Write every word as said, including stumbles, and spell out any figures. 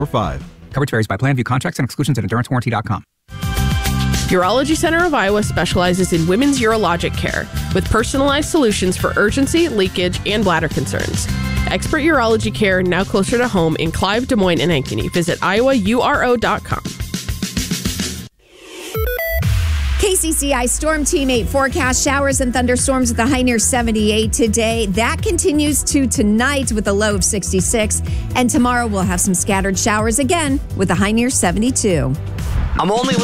five. Coverage varies by plan. View contracts and exclusions at endurance warranty dot com. Urology Center of Iowa specializes in women's urologic care with personalized solutions for urgency, leakage, and bladder concerns. Expert urology care now closer to home in Clive, Des Moines, and Ankeny. Visit iowa u r o dot com. K C C I Storm Team eight forecast showers and thunderstorms with a high near seventy-eight today. That continues to tonight with a low of sixty-six. And tomorrow we'll have some scattered showers again with a high near seventy-two. I'm only